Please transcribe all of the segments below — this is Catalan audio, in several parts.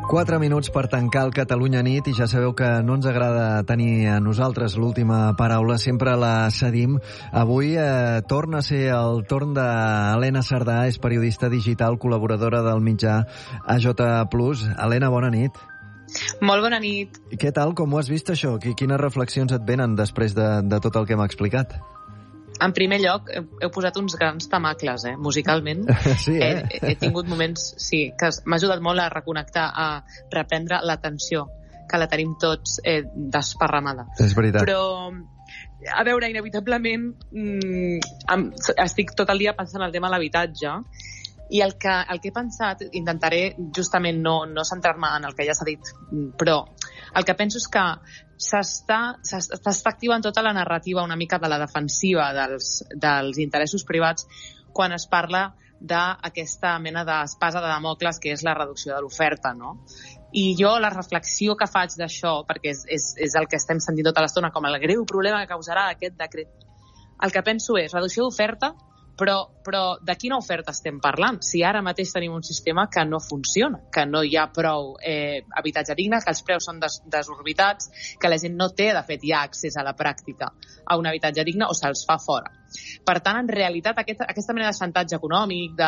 4 minuts per tancar el Catalunya nit i ja sabeu que no ens agrada tenir a nosaltres l'última paraula, sempre la cedim. Avui torna a ser el torn d'Helena Cerdà, és periodista digital, col·laboradora del mitjà AJ+. Helena, bona nit. Molt bona nit. Què tal, com ho has vist això? Quines reflexions et venen després de tot el que m'ha explicat? En primer lloc, heu posat uns grans tamacles, musicalment. Sí, He tingut moments, sí, que m'ha ajudat molt a reconnectar, a reprendre l'atenció, que la tenim tots desparramada. És veritat. Però, a veure, inevitablement, estic tot el dia pensant en el tema de l'habitatge, i el que he pensat, intentaré justament no centrar-me en el que ja s'ha dit, però el que penso és que s'està activant tota la narrativa una mica de la defensiva dels interessos privats quan es parla d'aquesta mena d'espasa de Damocles que és la reducció de l'oferta, no? I jo la reflexió que faig d'això, perquè és el que estem sentint tota l'estona com el greu problema que causarà aquest decret, el que penso és reducció d'oferta, però de quina oferta estem parlant? Si ara mateix tenim un sistema que no funciona, que no hi ha prou habitatge digne, que els preus són desorbitats, que la gent no té, de fet, ja accés a la pràctica a un habitatge digne o se'ls fa fora. Per tant, en realitat, aquesta mena de xantatge econòmic,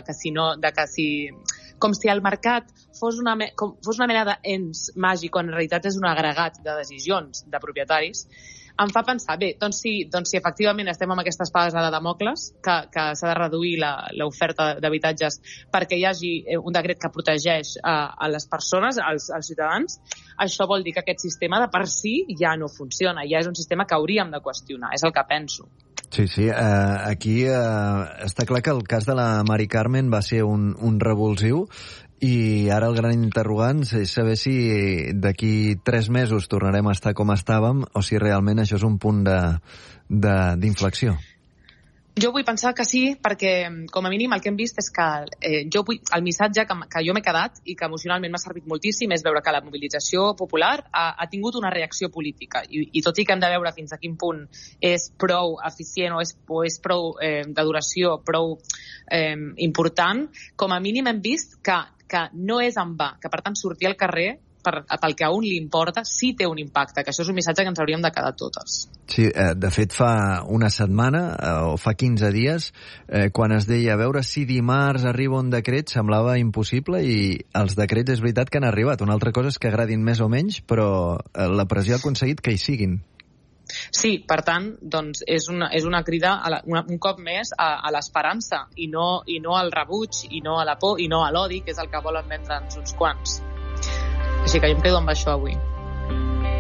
com si el mercat fos una mena d'ens màgic, quan en realitat és un agregat de decisions de propietaris, em fa pensar, bé, doncs si efectivament estem amb aquestes espades de Damocles, que s'ha de reduir l'oferta d'habitatges perquè hi hagi un decret que protegeix a les persones, als ciutadans, això vol dir que aquest sistema de per si ja no funciona, ja és un sistema que hauríem de qüestionar, és el que penso. Sí, aquí està clar que el cas de la Mari Carmen va ser un revulsiu i ara el gran interrogant és saber si d'aquí 3 mesos tornarem a estar com estàvem o si realment això és un punt d'inflexió. Jo vull pensar que sí, perquè com a mínim el que hem vist és que el missatge que jo m'he quedat i que emocionalment m'ha servit moltíssim és veure que la mobilització popular ha tingut una reacció política i tot i que hem de veure fins a quin punt és prou eficient o és prou de duració, prou important, com a mínim hem vist que no és en va, que per tant sortir al carrer pel que a un li importa, sí té un impacte, que això és un missatge que ens hauríem de quedar totes. Sí, de fet fa una setmana o fa 15 dies, quan es deia a veure si dimarts arriba un decret, semblava impossible i els decrets és veritat que han arribat. Una altra cosa és que agradin més o menys, però la pressió ha aconseguit que hi siguin. Sí, per tant, doncs és una crida un cop més a l'esperança i no al rebuig, i no a la por, i no a l'odi, que és el que volen vendre'ns uns quants. Així que jo em quedo amb això avui.